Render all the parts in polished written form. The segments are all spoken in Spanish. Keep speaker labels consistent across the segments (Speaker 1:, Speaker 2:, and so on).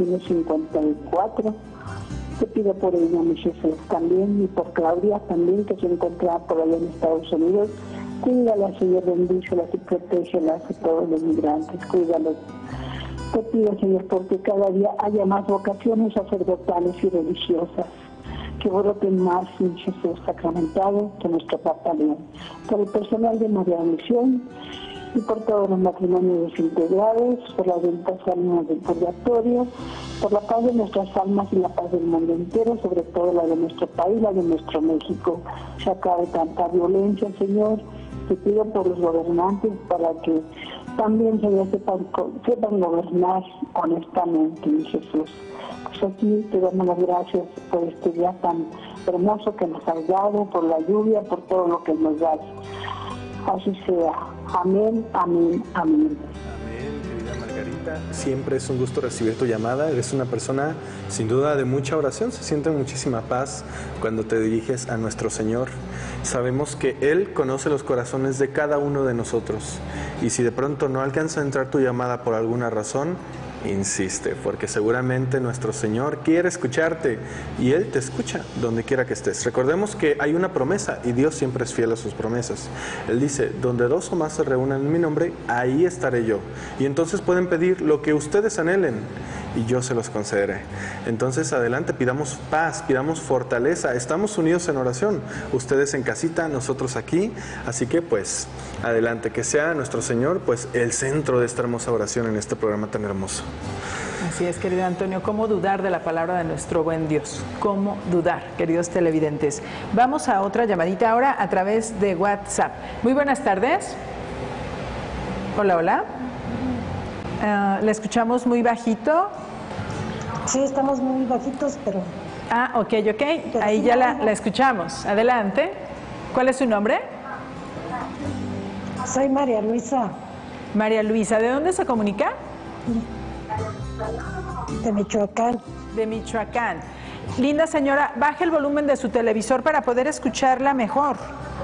Speaker 1: tiene 54. Te pido por ella, mi Jesús, también, y por Claudia también, que se encuentra por allá en Estados Unidos. Cuídala, Señor, bendícelas y protégelas a todos los migrantes, cuídalos. Te pido, Señor, porque cada día haya más vocaciones sacerdotales y religiosas, que broten más, mi Jesús sacramentado, que nuestro Papa León. Por el personal de María Misión y por todos los matrimonios desintegrados, por las benditas almas del purgatorio, por la paz de nuestras almas y la paz del mundo entero, sobre todo la de nuestro país, la de nuestro México. Se acabe tanta violencia, Señor. Te pido por los gobernantes para que también, Señor, sepan gobernar honestamente, mi Jesús. Pues aquí te damos las gracias por este día tan hermoso que nos has dado, por la lluvia, por todo lo que nos das. Así sea. Amén, amén, amén.
Speaker 2: Siempre es un gusto recibir tu llamada. Eres una persona sin duda de mucha oración. Se siente muchísima paz cuando te diriges a nuestro Señor. Sabemos que Él conoce los corazones de cada uno de nosotros. Y si de pronto no alcanza a entrar tu llamada por alguna razón, insiste, porque seguramente nuestro Señor quiere escucharte y Él te escucha donde quiera que estés. Recordemos que hay una promesa y Dios siempre es fiel a sus promesas. Él dice, donde dos o más se reúnan en mi nombre, ahí estaré yo. Y entonces pueden pedir lo que ustedes anhelen y yo se los concederé. Entonces adelante, pidamos paz, pidamos fortaleza. Estamos unidos en oración, ustedes en casita, nosotros aquí. Así que pues adelante, que sea nuestro Señor pues el centro de esta hermosa oración en este programa tan hermoso.
Speaker 3: Así es, querido Antonio, ¿cómo dudar de la palabra de nuestro buen Dios? ¿Cómo dudar, queridos televidentes? Vamos a otra llamadita ahora a través de WhatsApp. Muy buenas tardes. Hola, hola. ¿La escuchamos muy bajito?
Speaker 4: Sí, estamos muy bajitos, pero...
Speaker 3: Ah, ok. Ahí ya la escuchamos. Adelante. ¿Cuál es su nombre?
Speaker 4: Soy María Luisa.
Speaker 3: María Luisa, ¿de dónde se comunica?
Speaker 4: De Michoacán.
Speaker 3: De Michoacán. Linda señora, baje el volumen de su televisor para poder escucharla mejor.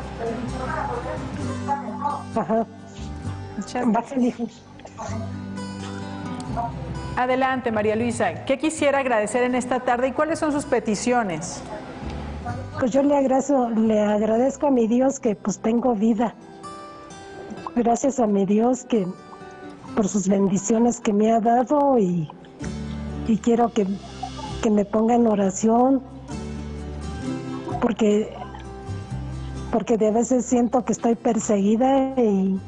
Speaker 4: Ajá. Baje, hijo.
Speaker 3: Adelante, María Luisa. ¿Qué quisiera agradecer en esta tarde y cuáles son sus peticiones?
Speaker 4: Pues yo le agradezco a mi Dios que pues tengo vida. Gracias a mi Dios que por sus bendiciones que me ha dado y quiero que me ponga en oración porque de veces siento que estoy perseguida y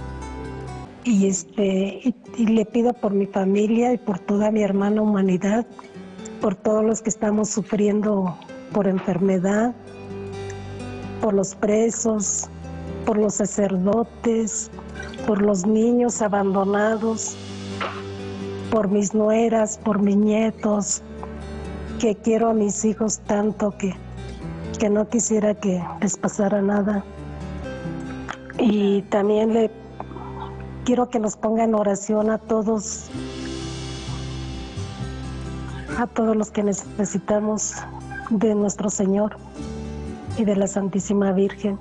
Speaker 4: le pido por mi familia y por toda mi hermana humanidad, por todos los que estamos sufriendo por enfermedad, por los presos, por los sacerdotes, por los niños abandonados, por mis nueras, por mis nietos, que quiero a mis hijos tanto que no quisiera que les pasara nada. Y también quiero que nos ponga en oración a todos los que necesitamos de nuestro Señor y de la Santísima Virgen.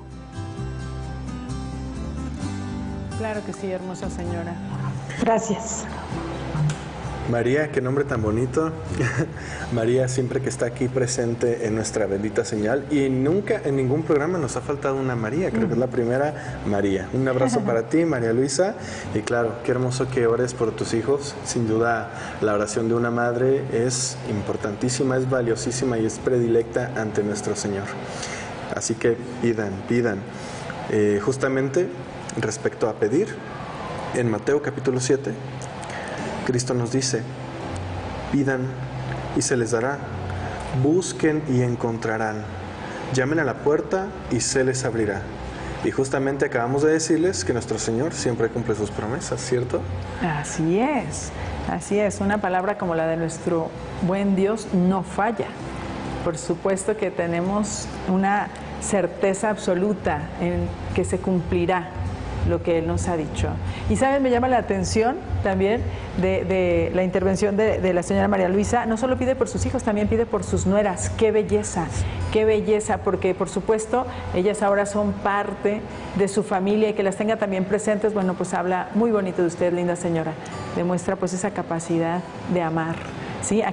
Speaker 3: Claro que sí, hermosa señora.
Speaker 4: Gracias.
Speaker 2: María, qué nombre tan bonito. María siempre que está aquí presente en nuestra bendita señal y nunca en ningún programa nos ha faltado una María, creo que es la primera María. Un abrazo para ti, María Luisa, y claro, qué hermoso que ores por tus hijos. Sin duda la oración de una madre es importantísima, es valiosísima y es predilecta ante nuestro Señor. Así que pidan. Justamente respecto a pedir, en Mateo capítulo 7, Cristo nos dice, pidan y se les dará, busquen y encontrarán, llamen a la puerta y se les abrirá. Y justamente acabamos de decirles que nuestro Señor siempre cumple sus promesas, ¿cierto?
Speaker 3: Así es, una palabra como la de nuestro buen Dios no falla. Por supuesto que tenemos una certeza absoluta en que se cumplirá lo que Él nos ha dicho. Y saben, me llama la atención también de la intervención de la señora María Luisa. No solo pide por sus hijos, también pide por sus nueras. ¡Qué belleza! ¡Qué belleza! Porque por supuesto ellas ahora son parte de su familia y que las tenga también presentes, bueno, pues habla muy bonito de usted, linda señora. Demuestra pues esa capacidad de amar ¿sí?